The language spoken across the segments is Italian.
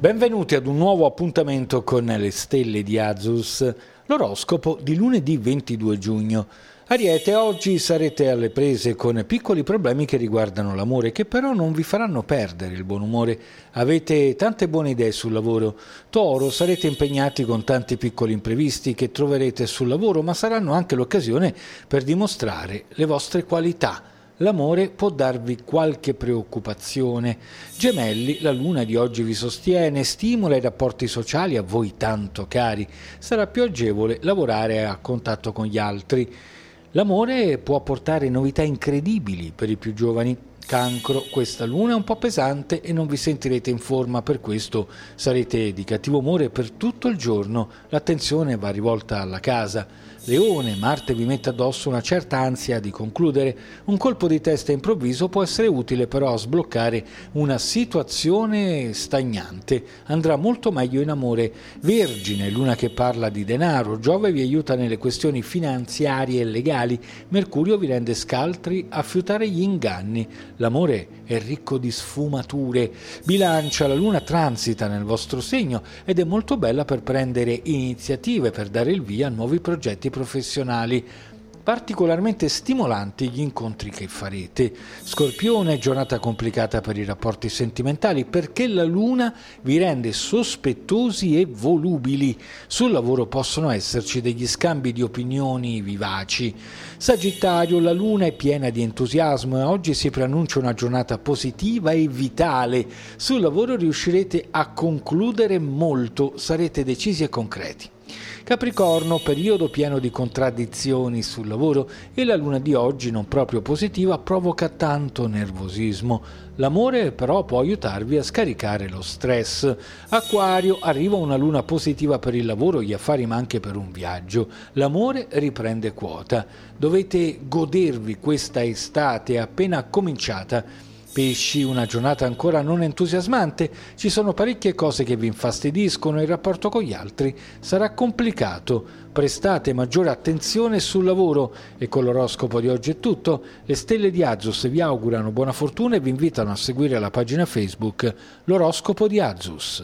Benvenuti ad un nuovo appuntamento con le stelle di Azus, l'oroscopo di lunedì 22 giugno. Ariete, oggi sarete alle prese con piccoli problemi che riguardano l'amore, che però non vi faranno perdere il buon umore. Avete tante buone idee sul lavoro. Toro, sarete impegnati con tanti piccoli imprevisti che troverete sul lavoro, ma saranno anche l'occasione per dimostrare le vostre qualità. L'amore può darvi qualche preoccupazione. Gemelli, la luna di oggi vi sostiene, stimola i rapporti sociali a voi tanto cari. Sarà più agevole lavorare a contatto con gli altri. L'amore può portare novità incredibili per i più giovani. Cancro, questa luna è un po' pesante e non vi sentirete in forma, per questo sarete di cattivo umore per tutto il giorno. L'attenzione va rivolta alla casa. Leone, Marte vi mette addosso una certa ansia di concludere. Un colpo di testa improvviso può essere utile però a sbloccare una situazione stagnante. Andrà molto meglio in amore. Vergine, luna che parla di denaro. Giove vi aiuta nelle questioni finanziarie e legali. Mercurio vi rende scaltri a fiutare gli inganni. L'amore è ricco di sfumature. Bilancia, la luna transita nel vostro segno ed è molto bella per prendere iniziative, per dare il via a nuovi progetti professionali. Particolarmente stimolanti gli incontri che farete. Scorpione, giornata complicata per i rapporti sentimentali perché la luna vi rende sospettosi e volubili. Sul lavoro possono esserci degli scambi di opinioni vivaci. Sagittario, la luna è piena di entusiasmo e oggi si preannuncia una giornata positiva e vitale. Sul lavoro riuscirete a concludere molto, sarete decisi e concreti. Capricorno, periodo pieno di contraddizioni sul lavoro e la luna di oggi, non proprio positiva, provoca tanto nervosismo. L'amore però può aiutarvi a scaricare lo stress. Acquario, arriva una luna positiva per il lavoro, gli affari ma anche per un viaggio. L'amore riprende quota. Dovete godervi questa estate appena cominciata. Pesci, una giornata ancora non entusiasmante, ci sono parecchie cose che vi infastidiscono e il rapporto con gli altri sarà complicato. Prestate maggiore attenzione sul lavoro e con l'oroscopo di oggi è tutto. Le stelle di Azus vi augurano buona fortuna e vi invitano a seguire la pagina Facebook L'oroscopo di Azus.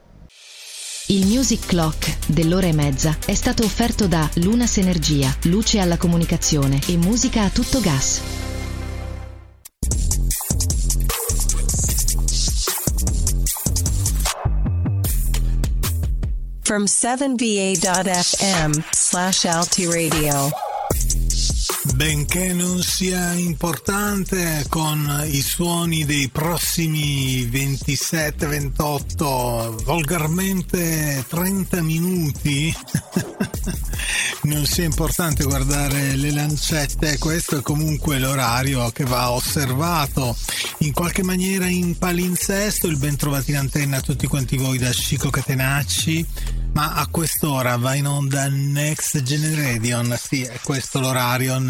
Il Music Clock dell'ora e mezza è stato offerto da Lunas Energia, luce alla comunicazione e musica a tutto gas. From 7va.fm/altiradio. Benché non sia importante, con i suoni dei prossimi 27-28, volgarmente 30 minuti, non sia importante guardare le lancette. Questo è comunque l'orario che va osservato in qualche maniera in palinsesto. Il ben trovati in antenna a tutti quanti voi da Chico Catenacci. Ma a quest'ora va in onda Next Generation, sì, è questo l'orario